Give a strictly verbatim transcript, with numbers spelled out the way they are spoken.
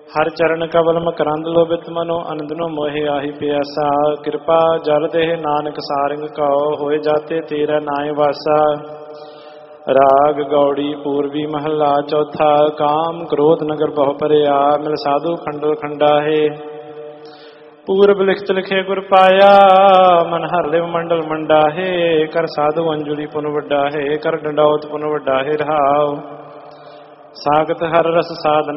ਹਰ ਚਰਨ ਕਵਲ ਮਕਰੰਦ ਲੋਭਿਤ ਮਨੋ ਅਨੰਦਨੋ ਮੋਹਿ ਆਹੀ ਪਿਆਸਾ। ਕਿਰਪਾ ਜਲ ਦੇਹ ਨਾਨਕ ਸਾਰੰਗ ਕਉ ਹੋਏ ਜਾਤੇ ਤੇਰਾ ਨਾਇ ਵਾਸਾ। ਰਾਗ ਗੌੜੀ ਪੂਰਬੀ ਮਹੱਲਾ ਚੌਥਾ। ਕਾਮ ਕ੍ਰੋਧ ਨਗਰ ਬਹੁ ਭਰਿਆ ਮਿਲ ਸਾਧੂ ਖੰਡੋ ਖੰਡਾਹੇ। ਪੂਰਬ ਲਿਖਤ ਲਿਖੇ ਗੁਰ ਪਾਇਆ ਮਨ ਹਰ ਲਿਵ ਮੰਡਲ ਮੰਡਾਹੇ। ਕਰ ਸਾਧੂ ਅੰਜੁਲੀ ਪੁਨ ਵੱਡਾ ਹੈ ਕਰ ਡੰਡੌਤ ਪੁਨ ਵੱਡਾ ਹੈ। ਰਹਾਉ ਸਾਗਤ ਹਰ ਰਸ ਸਾਧਨਾ